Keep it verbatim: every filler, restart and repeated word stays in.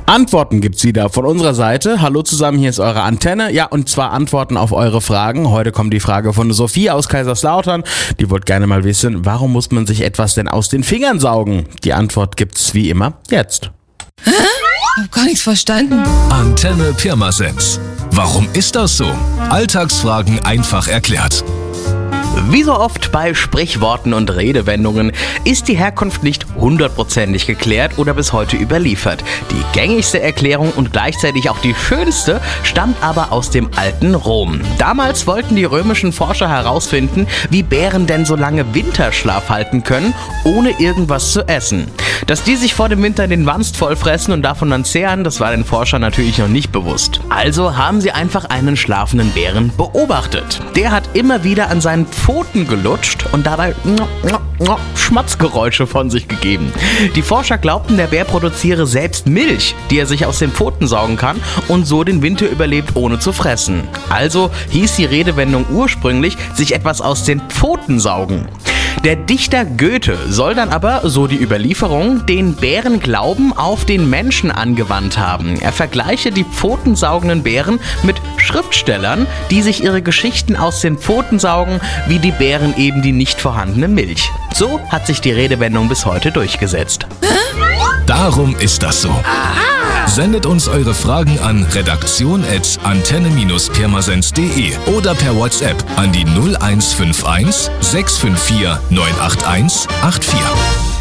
Antworten gibt's wieder von unserer Seite. Hallo zusammen, hier ist eure Antenne. Ja, und zwar Antworten auf eure Fragen. Heute kommt die Frage von Sophie aus Kaiserslautern. Die wollte gerne mal wissen, warum muss man sich etwas denn aus den Fingern saugen? Die Antwort gibt's wie immer jetzt. Hä? Ich hab gar nichts verstanden. Antenne Pirmasens. Warum ist das so? Alltagsfragen einfach erklärt. Wie so oft bei Sprichworten und Redewendungen ist die Herkunft nicht hundertprozentig geklärt oder bis heute überliefert. Die gängigste Erklärung und gleichzeitig auch die schönste stammt aber aus dem alten Rom. Damals wollten die römischen Forscher herausfinden, wie Bären denn so lange Winterschlaf halten können, ohne irgendwas zu essen. Dass die sich vor dem Winter den Wanst vollfressen und davon dann zehren, das war den Forschern natürlich noch nicht bewusst. Also haben sie einfach einen schlafenden Bären beobachtet. Der hat immer wieder an seinen Pfoten gelutscht und dabei Schmatzgeräusche von sich gegeben. Die Forscher glaubten, der Bär produziere selbst Milch, die er sich aus den Pfoten saugen kann und so den Winter überlebt, ohne zu fressen. Also hieß die Redewendung ursprünglich, sich etwas aus den Pfoten saugen. Der Dichter Goethe soll dann aber, so die Überlieferung, den Bärenglauben auf den Menschen angewandt haben. Er vergleiche die pfotensaugenden Bären mit Schriftstellern, die sich ihre Geschichten aus den Pfoten saugen, wie die Bären eben die nicht vorhandene Milch. So hat sich die Redewendung bis heute durchgesetzt. Darum ist das so. Sendet uns eure Fragen an redaktion at antenne Bindestrich pirmasens punkt de oder per WhatsApp an die null eins fünf eins sechs fünf vier neun acht eins acht vier.